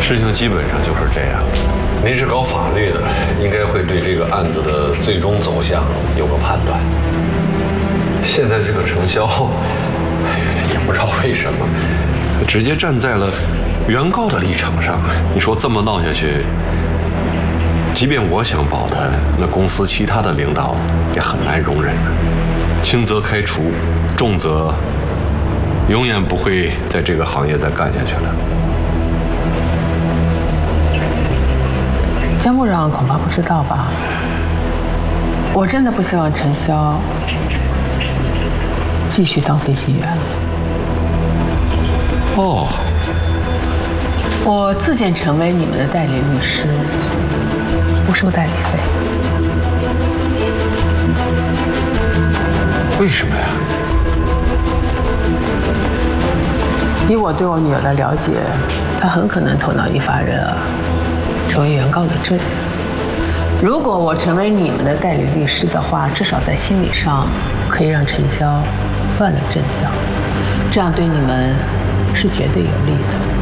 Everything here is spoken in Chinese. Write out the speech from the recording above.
事情基本上就是这样。您是搞法律的，应该会对这个案子的最终走向有个判断。现在这个程潇，哎呀，也不知道为什么，直接站在了原告的立场上。你说这么闹下去，即便我想保他，那公司其他的领导也很难容忍。轻则开除，重则永远不会在这个行业再干下去了。 江部长恐怕不知道吧？我真的不希望程潇继续当飞行员了。 哦， 我自荐成为你们的代理律师，不收代理费。 为什么呀？ 以我对我女儿的了解，她很可能头脑一发热，成为原告的证人。如果我成为你们的代理律师的话，至少在心理上可以让程潇断了阵脚，这样对你们是绝对有利的。